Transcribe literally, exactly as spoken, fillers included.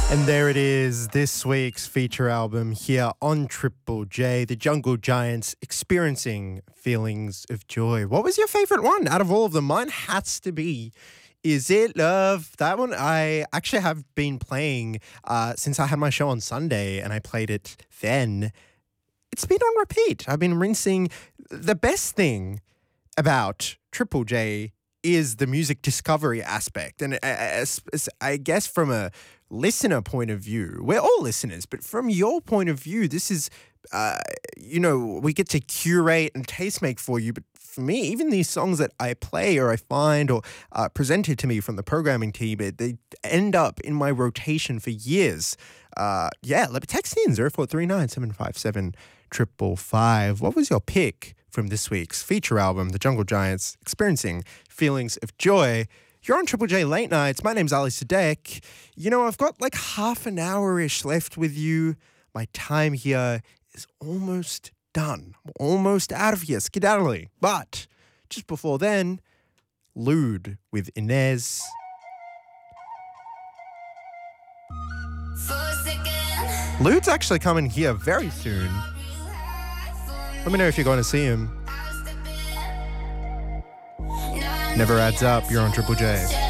And there it is, this week's feature album here on Triple J, The Jungle Giants, Experiencing Feelings of Joy. What was your favorite one out of all of them? Mine has to be Is It Love? That one I actually have been playing uh, since I had my show on Sunday, and I played it then. It's been on repeat. I've been rinsing. The best thing about Triple J is the music discovery aspect. And as, as I guess from a listener point of view, we're all listeners, but from your point of view, this is, uh, you know, we get to curate and taste-make for you. But for me, even these songs that I play or I find or uh, presented to me from the programming team, it, they end up in my rotation for years. Uh, yeah, let me text in zero four three nine, seven five seven, five five five. What was your pick from this week's feature album, The Jungle Giants, Experiencing Feelings of Joy? You're on Triple J Late Nights. My name's Ali Sadek. You know, I've got like half an hour-ish left with you. My time here is almost done. I'm almost out of here, skedaddling. But just before then, Lude with Inez. Lude's actually coming here very soon. Let me know if you're going to see him. Never adds up. You're on Triple J.